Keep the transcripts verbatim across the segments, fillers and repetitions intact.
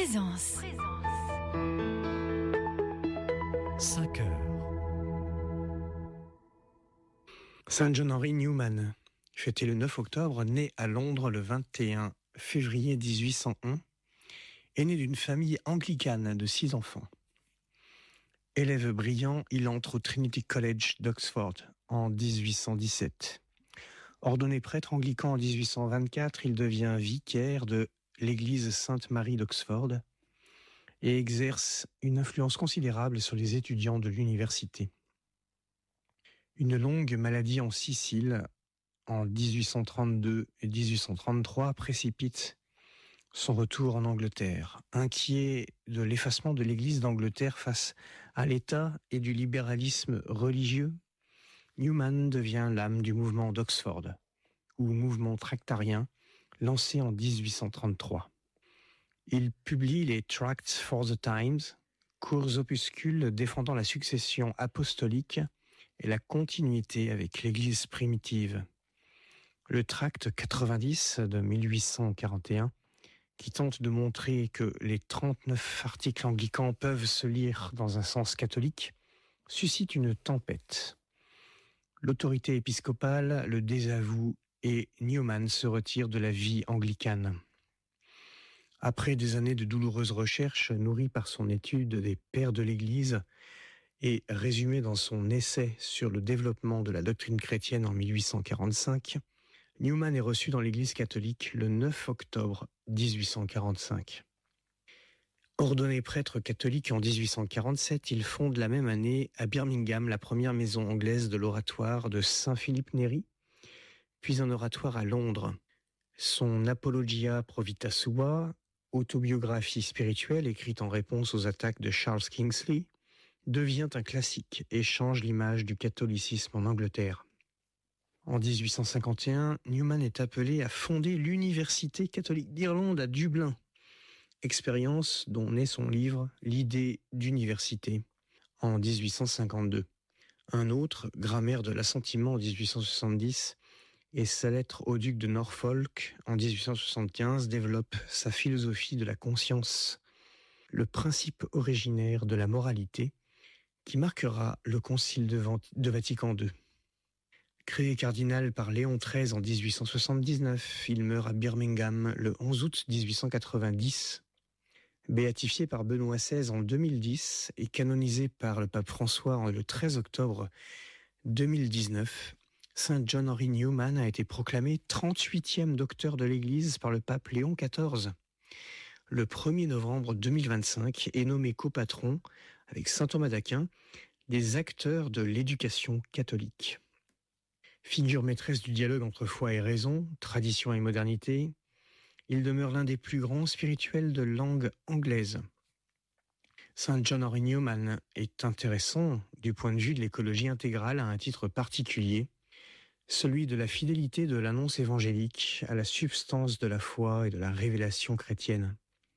Présence. cinq heures. Saint John Henry Newman, fêté le neuf octobre, né à Londres le vingt et un février dix-huit cent un, est né d'une famille anglicane de six enfants. Élève brillant, il entre au Trinity College d'Oxford en dix-huit cent dix-sept. Ordonné prêtre anglican en dix-huit cent vingt-quatre, il devient vicaire de l'église Sainte-Marie d'Oxford et exerce une influence considérable sur les étudiants de l'université. Une longue maladie en Sicile en dix-huit cent trente-deux et dix-huit cent trente-trois précipite son retour en Angleterre. Inquiet de l'effacement de l'Église d'Angleterre face à l'État et du libéralisme religieux, Newman devient l'âme du mouvement d'Oxford, ou mouvement tractarien, lancé en dix-huit cent trente-trois. Il publie les Tracts for the Times, courts opuscules défendant la succession apostolique et la continuité avec l'Église primitive. Le tract quatre-vingt-dix de mille huit cent quarante et un, qui tente de montrer que les trente-neuf articles anglicans peuvent se lire dans un sens catholique, suscite une tempête. L'autorité épiscopale le désavoue et Newman se retire de la vie anglicane. Après des années de douloureuses recherches, nourries par son étude des pères de l'Église et résumée dans son essai sur le développement de la doctrine chrétienne en mille huit cent quarante-cinq, Newman est reçu dans l'Église catholique le neuf octobre dix-huit cent quarante-cinq. Ordonné prêtre catholique en dix-huit cent quarante-sept, il fonde la même année à Birmingham la première maison anglaise de l'oratoire de Saint-Philippe Néri, puis un oratoire à Londres. Son Apologia Pro Vita Sua, autobiographie spirituelle écrite en réponse aux attaques de Charles Kingsley, devient un classique et change l'image du catholicisme en Angleterre. En dix-huit cent cinquante et un, Newman est appelé à fonder l'Université catholique d'Irlande à Dublin, expérience dont naît son livre « L'idée d'université » en dix-huit cent cinquante-deux. Un autre, « Grammaire de l'assentiment » en dix-huit cent soixante-dix, et sa lettre au duc de Norfolk en dix-huit cent soixante-quinze développe sa philosophie de la conscience, le principe originaire de la moralité, qui marquera le concile de, Vent- de Vatican deux. Créé cardinal par Léon treize en dix-huit cent soixante-dix-neuf, il meurt à Birmingham le onze août dix-huit cent quatre-vingt-dix. Béatifié par Benoît seize en deux mille dix et canonisé par le pape François le treize octobre deux mille dix-neuf, Saint John Henry Newman a été proclamé trente-huitième docteur de l'Église par le pape Léon quatorze. Le premier novembre deux mille vingt-cinq est nommé copatron, avec saint Thomas d'Aquin, des acteurs de l'éducation catholique. Figure maîtresse du dialogue entre foi et raison, tradition et modernité, il demeure l'un des plus grands spirituels de langue anglaise. Saint John Henry Newman est intéressant du point de vue de l'écologie intégrale à un titre particulier, celui de la fidélité de l'annonce évangélique à la substance de la foi et de la révélation chrétienne.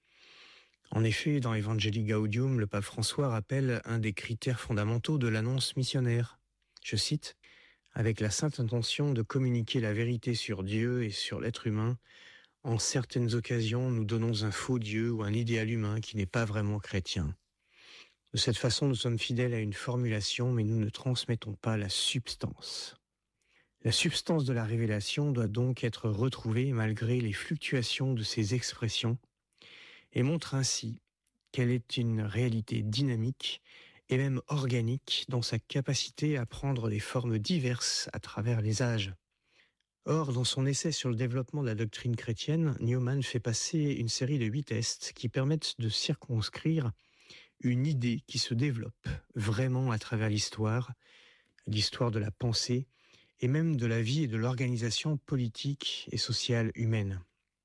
En effet, dans Evangelii Gaudium, le pape François rappelle un des critères fondamentaux de l'annonce missionnaire. Je cite, « Avec la sainte intention de communiquer la vérité sur Dieu et sur l'être humain, en certaines occasions, nous donnons un faux Dieu ou un idéal humain qui n'est pas vraiment chrétien. De cette façon, nous sommes fidèles à une formulation, mais nous ne transmettons pas la substance. La substance de la révélation doit donc être retrouvée malgré les fluctuations de ses expressions et montre ainsi qu'elle est une réalité dynamique et même organique dans sa capacité à prendre des formes diverses à travers les âges. » Or, dans son essai sur le développement de la doctrine chrétienne, Newman fait passer une série de huit tests qui permettent de circonscrire une idée qui se développe vraiment à travers l'histoire, l'histoire de la pensée, et même de la vie et de l'organisation politique et sociale humaine.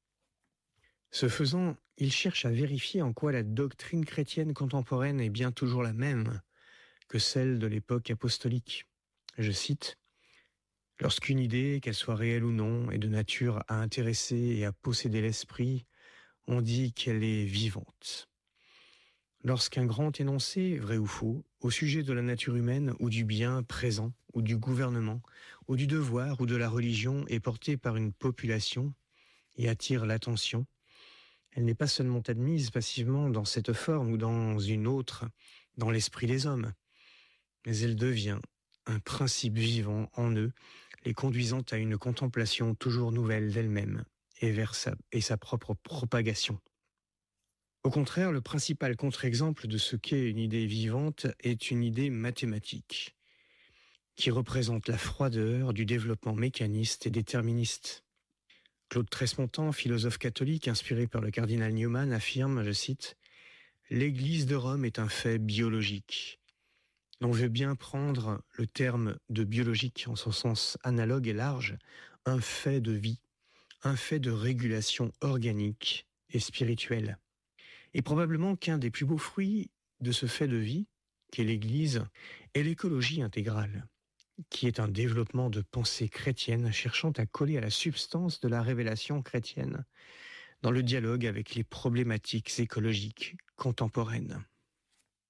Ce faisant, il cherche à vérifier en quoi la doctrine chrétienne contemporaine est bien toujours la même que celle de l'époque apostolique. Je cite, « Lorsqu'une idée, qu'elle soit réelle ou non, est de nature à intéresser et à posséder l'esprit, on dit qu'elle est vivante. Lorsqu'un grand énoncé, vrai ou faux, au sujet de la nature humaine ou du bien présent, ou du gouvernement, ou du devoir ou de la religion est porté par une population et attire l'attention, Elle n'est pas seulement admise passivement dans cette forme ou dans une autre, dans l'esprit des hommes, mais elle devient un principe vivant en eux, les conduisant à une contemplation toujours nouvelle d'elle-même et vers sa, et sa propre propagation. Au contraire, le principal contre-exemple de ce qu'est une idée vivante est une idée mathématique, qui représente la froideur du développement mécaniste et déterministe. Claude Tresmontant, philosophe catholique inspiré par le cardinal Newman, affirme, je cite, « L'Église de Rome est un fait biologique. On veut bien prendre le terme de biologique en son sens analogue et large, un fait de vie, un fait de régulation organique et spirituelle. Et probablement qu'un des plus beaux fruits de ce fait de vie, qu'est l'Église, est l'écologie intégrale, qui est un développement de pensée chrétienne cherchant à coller à la substance de la révélation chrétienne, dans le dialogue avec les problématiques écologiques contemporaines. »